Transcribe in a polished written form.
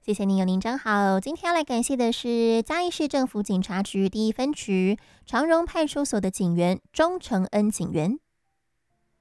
谢谢您，有您真好。今天要来感谢的是嘉义市政府警察局第1分局长荣派出所的警员钟承恩警员。